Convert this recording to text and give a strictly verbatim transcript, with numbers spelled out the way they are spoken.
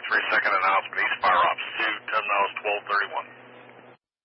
three second announcement, East Fire Ops two, ten miles, twelve thirty-one.